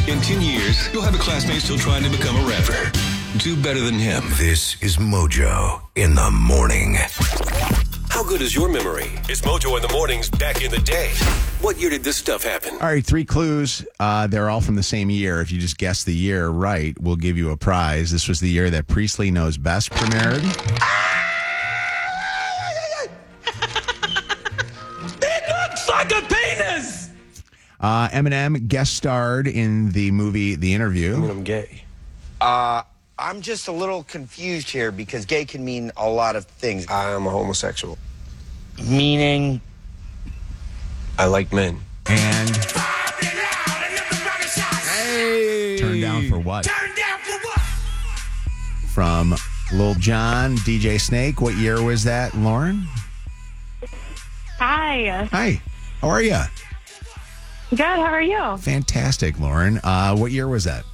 In 10 years, you'll have a classmate still trying to become a rapper. Do better than him. This is Mojo in the morning. How good is your memory? It's Mojo in the mornings back in the day. What year did this stuff happen? All right, 3 clues. They're all from the same year. If you just guess the year right, we'll give you a prize. This was the year that Priestley Knows Best premiered. It looks like a penis! Eminem guest starred in the movie The Interview. I'm gay. I'm just a little confused here because gay can mean a lot of things. I am a homosexual. Meaning? I like men. And Turned Down for What? From Lil Jon, DJ Snake. What year was that, Lauren? Hi. Hi. How are you? Good. How are you? Fantastic, Lauren. What year was that?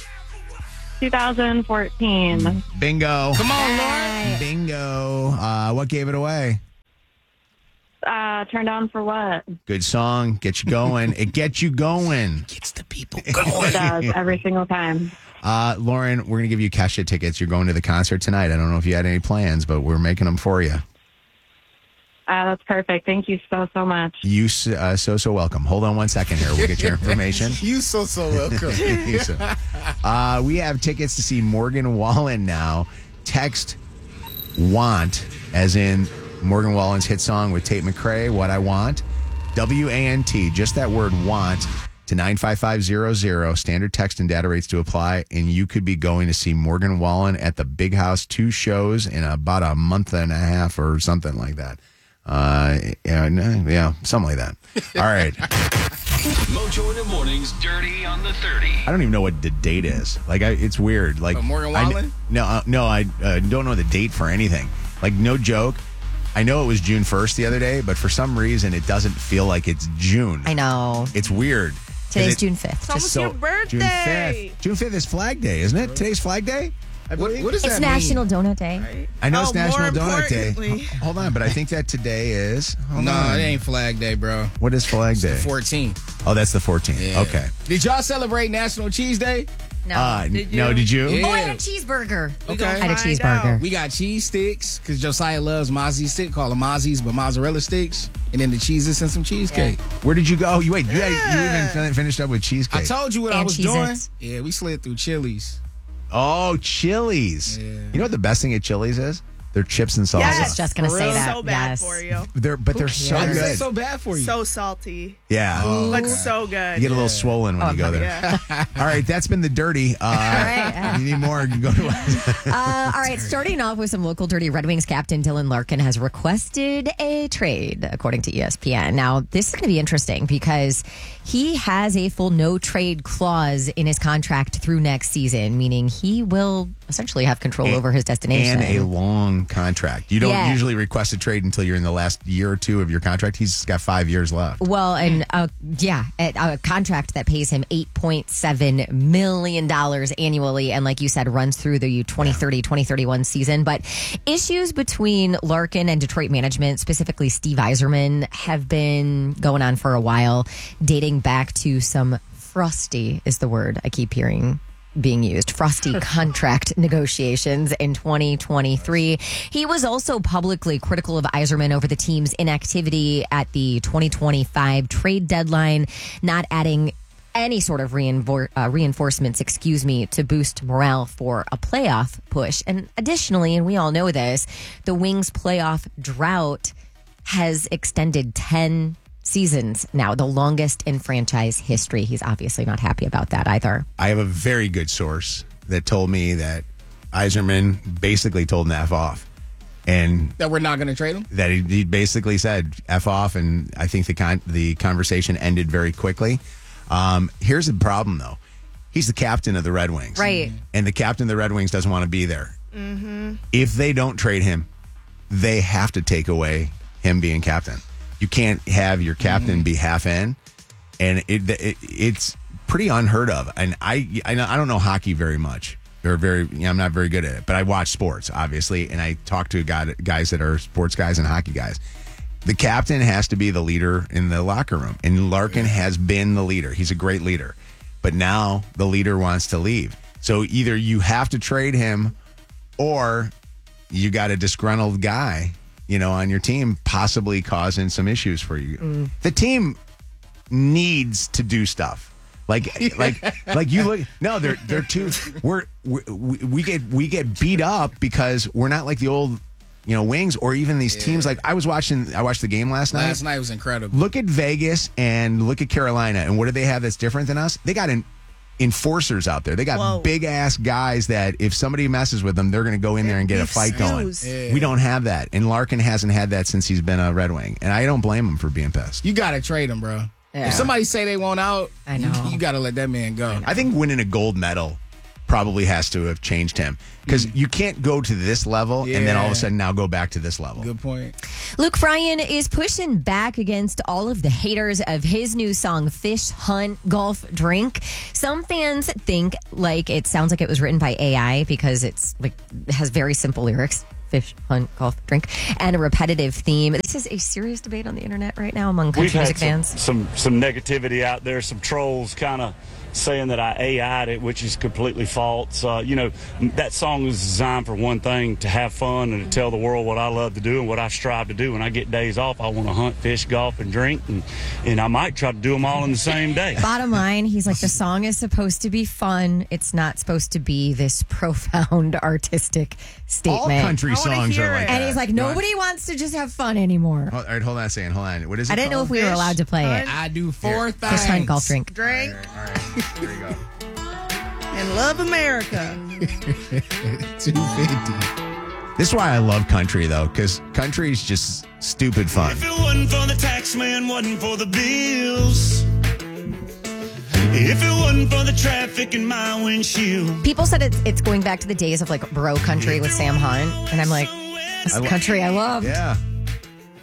2014. Bingo. Come on, Lauren. Bingo. What gave it away? Turned on for what? Good song. Get you going. It gets you going. Gets the people It going. does every single time. Lauren, we're going to give you Kesha tickets. You're going to the concert tonight. I don't know if you had any plans, but we're making them for you. That's perfect. Thank you so much. You so welcome. Hold on 1 second here. We'll get your information. You so welcome. We have tickets to see Morgan Wallen now. Text WANT, as in Morgan Wallen's hit song with Tate McRae, What I Want. WANT, just that word want, to 95500. Standard text and data rates to apply. And you could be going to see Morgan Wallen at the Big House, 2 shows in about a month and a half or something like that. Yeah, something like that. All right. Mojo in the mornings, dirty on the 30. I don't even know what the date is. Like, it's weird. Like Morgan Wallen? I don't know the date for anything. Like, no joke. I know it was June 1st the other day, but for some reason it doesn't feel like it's June. I know. It's weird. Today's June 5th. It's your birthday. June 5th is Flag Day, isn't it? Today's Flag Day? What does It's that National mean? Donut Day. I know it's National more Donut Day. importantly. Hold on, but I think that today is... Hold No, on. it ain't Flag Day, bro. What is Flag Day? 14th. Oh, that's the 14th. Yeah. Okay. Did y'all celebrate National Cheese Day? No. Did No, you? did you? Yeah. Oh, I had a cheeseburger. Okay. I had a Find cheeseburger. out. We got cheese sticks because Josiah loves Mozzie sticks. Call them Mozzies, but mozzarella sticks. And then the cheeses and some cheesecake. Where did you go? You even finished up with cheesecake. I told you what I And was Cheez-Its. doing. Yeah, we slid through Chili's. Oh, Chili's. Yeah. You know what the best thing at Chili's is? Their chips and salsa. I Yes. was just going to For say real? that. So bad yes. for you. They're so Why is good. it so bad for you? So salty. Yeah. But so good. You get a little swollen when you go there. Yeah. All right, that's been the dirty. right. You need more? Go to All right, starting off with some local dirty. Red Wings captain Dylan Larkin has requested a trade, according to ESPN. Now, this is going to be interesting because he has a full no-trade clause in his contract through next season, meaning he will essentially have control over his destination. and a long contract. You don't Yeah. usually request a trade until you're in the last year or two of your contract. He's got 5 years left. Well, and a contract that pays him $8.7 million annually. And like you said, runs through the 2030, 2031 season. But issues between Larkin and Detroit management, specifically Steve Yzerman, have been going on for a while, dating back to some frosty is the word I keep hearing being used. Frosty contract negotiations in 2023. He was also publicly critical of Yzerman over the team's inactivity at the 2025 trade deadline, not adding any sort of reinforcements, to boost morale for a playoff push. And additionally, and we all know this, the Wings playoff drought has extended 10 seasons now, the longest in franchise history. He's obviously not happy about that either. I have a very good source that told me that Yzerman basically told him to F off. And That we're not going to trade him? that he basically said F off, and I think the conversation ended very quickly. Here's the problem, though. He's the captain of the Red Wings. Right. And the captain of the Red Wings doesn't want to be there. If they don't trade him, they have to take away him being captain. You can't have your captain be half in, and it's pretty unheard of. And I don't know hockey very much. I'm not very good at it, but I watch sports, obviously, and I talk to guys that are sports guys and hockey guys. The captain has to be the leader in the locker room, and Larkin has been the leader. He's a great leader. but now the leader wants to leave. So either you have to trade him or you got a disgruntled guy, on your team, possibly causing some issues for you. The team needs to do stuff. Like you look. No, they're too. We get beat up because we're not like the old, Wings or even these teams. Like I watched the game last night. Last night was incredible. Look at Vegas and look at Carolina, and what do they have that's different than us? They got enforcers out there. They got big ass guys that if somebody messes with them, they're going to go in there and get a fight going. Yeah. We don't have that, and Larkin hasn't had that since he's been a Red Wing, and I don't blame him for being pissed. You got to trade him, bro. Yeah. If somebody say they want out, I know. You got to let that man go. I think winning a gold medal probably has to have changed him because you can't go to this level and then all of a sudden now go back to this level. Good point. Luke Bryan is pushing back against all of the haters of his new song, Fish, Hunt, Golf, Drink. Some fans think it sounds like it was written by AI because it has very simple lyrics. Fish, hunt, golf, drink, and a repetitive theme. This is a serious debate on the internet right now among country music fans. Some negativity out there, some trolls kind of saying that I AI'd it, which is completely false. That song is designed for one thing, to have fun and to tell the world what I love to do and what I strive to do. When I get days off, I want to hunt, fish, golf, and drink, and I might try to do them all in the same day. Bottom line, he's like, the song is supposed to be fun. It's not supposed to be this profound artistic statement. All country songs are like that. And he's like, nobody wants to just have fun anymore. All right, hold on a second. Hold on. What is it I didn't know if we were allowed to play it. I do four things. Fish, hunt, golf, drink. Drink All right. Here we go. and love America. 250. This is why I love country, though, because country is just stupid fun. If it wasn't for the tax man, wasn't for the bills. If it wasn't for the traffic in my windshield. People said it's going back to the days of bro country with Sam Hunt, and I'm like, this is country I love. Yeah.